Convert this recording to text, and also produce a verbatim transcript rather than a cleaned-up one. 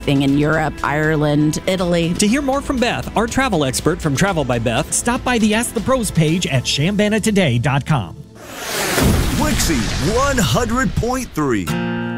thing in Europe, Ireland, Italy. To hear more from Beth, our travel expert from Travel by Beth, stop by the Ask the Pros page at Chambana Today dot com. Wixie one hundred point three.